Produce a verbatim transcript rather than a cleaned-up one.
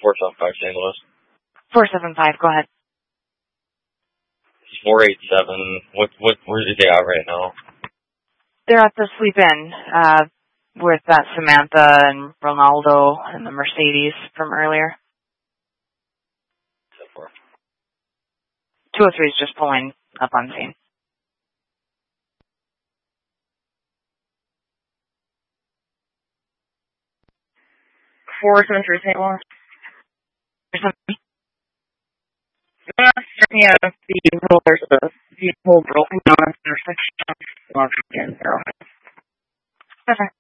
four seven five Saint Louis. four seven five, go ahead. four eight seven. What, what, where are they at right now? They're at the Sleep Inn, uh, with that Samantha and Ronaldo and the Mercedes from earlier. two oh three is just pulling up on scene. four seven three Saint Louis. Uh, yeah, the rollers of the vehicle broken down at the intersection of Arlington and Arrowhead. Okay.